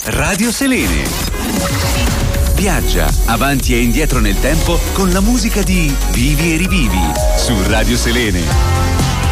Radio Selene. Viaggia avanti e indietro nel tempo con la musica di Vivi e Rivivi su Radio Selene.